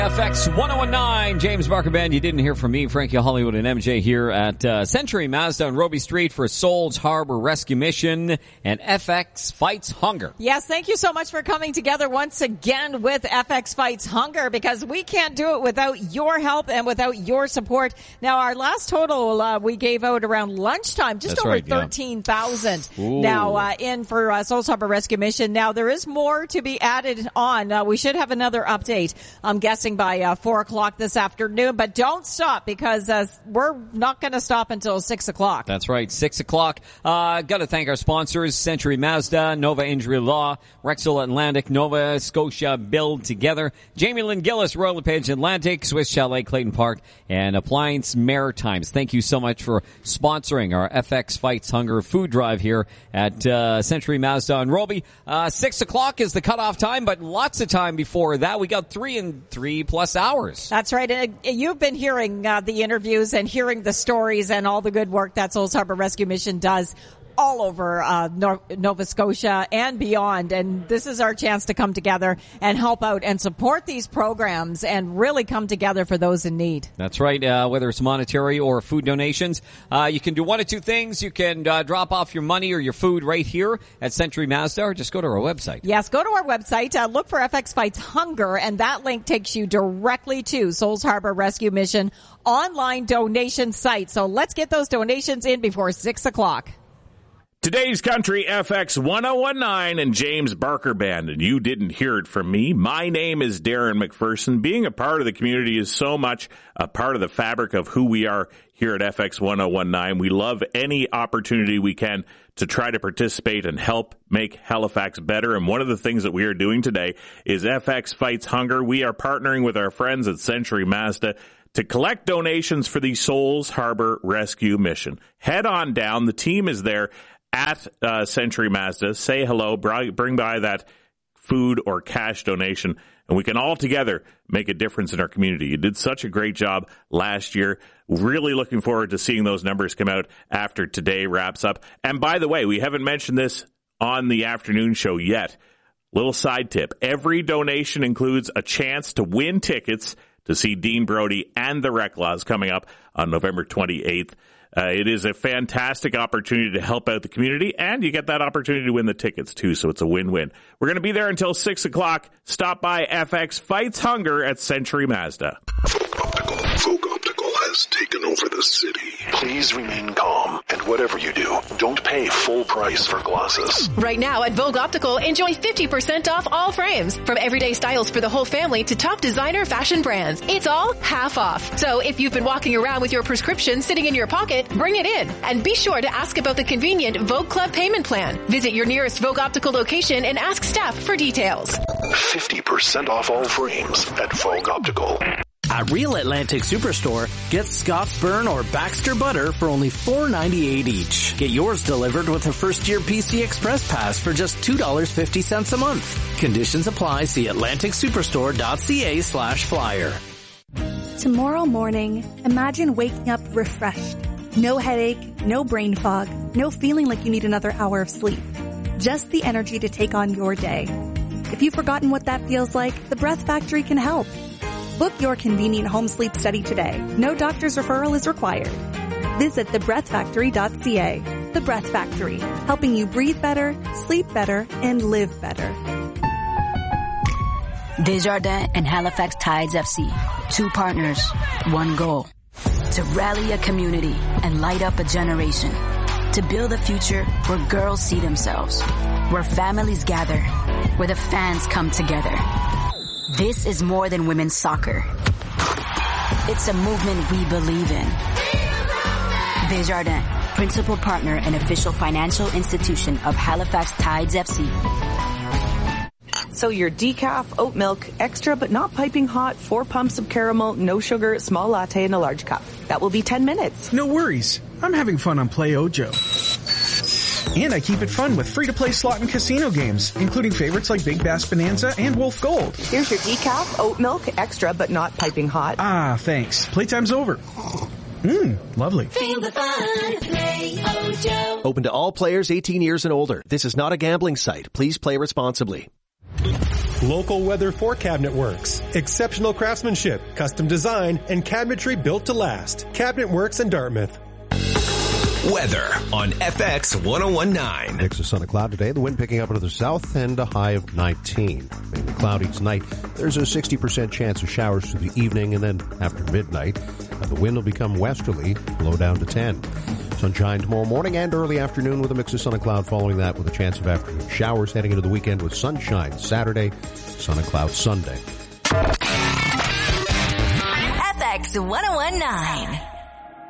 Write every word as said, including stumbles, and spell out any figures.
F X ten nineteen, James Barker Band. You didn't hear from me, Frankie Hollywood and M J here at uh, Century Mazda on Roby Street for Souls Harbor Rescue Mission and F X Fights Hunger. Yes, thank you so much for coming together once again with F X Fights Hunger, because we can't do it without your help and without your support. Now, our last total uh, we gave out around lunchtime, just That's over right, thirteen thousand yeah. now uh, in for uh, Souls Harbor Rescue Mission. Now, there is more to be added on. Uh, we should have another update, I'm guessing, by uh, four o'clock this afternoon, but don't stop, because uh, we're not going to stop until six o'clock. That's right, six o'clock. Uh, got to thank our sponsors, Century Mazda, Nova Injury Law, Rexall Atlantic, Nova Scotia Build Together, Jamie Lynn Gillis, Royal LePage Atlantic, Swiss Chalet Clayton Park, and Appliance Maritimes. Thank you so much for sponsoring our F X Fights Hunger food drive here at uh, Century Mazda on Roby. Uh, six o'clock is the cutoff time, but lots of time before that. We got three and three plus hours. That's right. And you've been hearing uh, the interviews and hearing the stories and all the good work that Souls Harbor Rescue Mission does all over uh, Nor- Nova Scotia and beyond. And this is our chance to come together and help out and support these programs and really come together for those in need. That's right. Uh, whether it's monetary or food donations, uh, you can do one of two things. You can uh, drop off your money or your food right here at Century Mazda, or just go to our website. Yes, go to our website, uh, look for F X Fights Hunger, and that link takes you directly to Souls Harbor Rescue Mission online donation site. So let's get those donations in before six o'clock. Today's Country F X ten nineteen and James Barker Band, and you didn't hear it from me. My name is Darren McPherson. Being a part of the community is so much a part of the fabric of who we are here at F X ten nineteen. We love any opportunity we can to try to participate and help make Halifax better. And one of the things that we are doing today is F X Fights Hunger. We are partnering with our friends at Century Mazda to collect donations for the Souls Harbor Rescue Mission. Head on down. The team is there at uh, Century Mazda. Say hello, bring by that food or cash donation, and we can all together make a difference in our community. You did such a great job last year. Really looking forward to seeing those numbers come out after today wraps up. And by the way, we haven't mentioned this on the afternoon show yet. Little side tip. Every donation includes a chance to win tickets to see Dean Brody and the Reclaws coming up on November twenty-eighth. Uh, it is a fantastic opportunity to help out the community, and you get that opportunity to win the tickets, too, so it's a win-win. We're going to be there until six o'clock. Stop by F X Fights Hunger at Century Mazda. Optical. Folk Optical has taken over the city. Please remain calm, and whatever you do, don't pay full price for glasses. Right now at Vogue Optical, enjoy fifty percent off all frames. From everyday styles for the whole family to top designer fashion brands. It's all half off. So if you've been walking around with your prescription sitting in your pocket, bring it in. And be sure to ask about the convenient Vogue Club payment plan. Visit your nearest Vogue Optical location and ask staff for details. fifty percent off all frames at Vogue Optical. At Real Atlantic Superstore, get Scott's Burn or Baxter Butter for only four ninety-eight each. Get yours delivered with a first-year P C Express Pass for just two dollars and fifty cents a month. Conditions apply. See atlantic superstore dot c a slash flyer. Tomorrow morning, imagine waking up refreshed. No headache, no brain fog, no feeling like you need another hour of sleep. Just the energy to take on your day. If you've forgotten what that feels like, the Breath Factory can help. Book your convenient home sleep study today. No doctor's referral is required. Visit the breath factory dot c a. The Breath Factory, helping you breathe better, sleep better, and live better. Desjardins and Halifax Tides F C. Two partners, one goal. To rally a community and light up a generation. To build a future where girls see themselves. Where families gather. Where the fans come together. This is more than women's soccer. It's a movement we believe in. Desjardins, principal partner and official financial institution of Halifax Tides F C. So your decaf, oat milk, extra but not piping hot, four pumps of caramel, no sugar, small latte in a large cup. That will be ten minutes. No worries. I'm having fun on Play Ojo. And I keep it fun with free-to-play slot and casino games, including favorites like Big Bass Bonanza and Wolf Gold. Here's your decaf, oat milk, extra but not piping hot. Ah, thanks. Playtime's over. Mmm, lovely. Feel the fun. Play Ojo. Open to all players eighteen years and older. This is not a gambling site. Please play responsibly. Local weather for Cabinet Works. Exceptional craftsmanship, custom design, and cabinetry built to last. Cabinet Works in Dartmouth. Weather on F X ten nineteen. Mix of sun and cloud today. The wind picking up into the south and a high of nineteen. Mainly cloudy tonight. There's a sixty percent chance of showers through the evening and then after midnight. Uh, the wind will become westerly, low down to ten. Sunshine tomorrow morning and early afternoon with a mix of sun and cloud following that with a chance of afternoon showers heading into the weekend with sunshine Saturday, sun and cloud Sunday. F X ten nineteen.